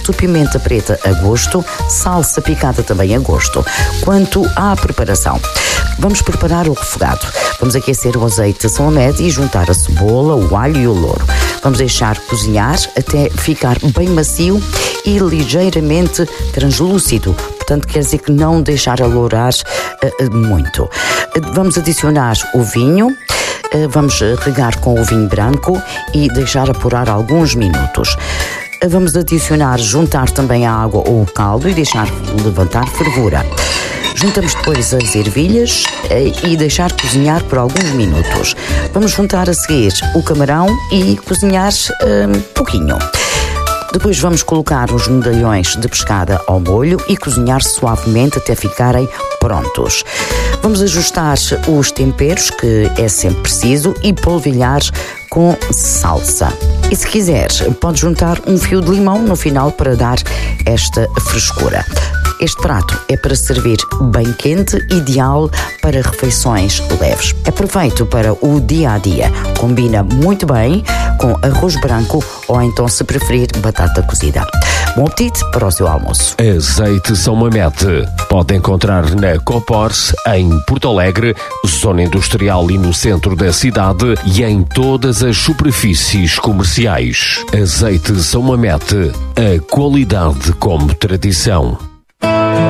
gosto, pimenta preta a gosto, salsa picada também a gosto. Quanto à preparação, vamos preparar o refogado. Vamos aquecer o azeite São Amédio e juntar a cebola, o alho e o louro. Vamos deixar cozinhar até ficar bem macio e ligeiramente translúcido. Portanto, quer dizer que não deixar alourar muito. Vamos adicionar o vinho. Vamos regar com o vinho branco e deixar apurar alguns minutos. Vamos adicionar, juntar também a água ou o caldo e deixar levantar fervura. Juntamos depois as ervilhas e deixar cozinhar por alguns minutos. Vamos juntar a seguir o camarão e cozinhar pouquinho. Depois vamos colocar os medalhões de pescada ao molho e cozinhar suavemente até ficarem prontos. Vamos ajustar os temperos, que é sempre preciso, e polvilhar com salsa. E se quiser, pode juntar um fio de limão no final para dar esta frescura. Este prato é para servir bem quente, ideal para refeições leves. É perfeito para o dia-a-dia. Combina muito bem com arroz branco ou então, se preferir, batata cozida. Bom apetite para o seu almoço. Azeite São Mamede. Pode encontrar na Copors, em Porto Alegre, zona industrial e no centro da cidade e em todas as superfícies comerciais. Azeite São Mamede. A qualidade como tradição.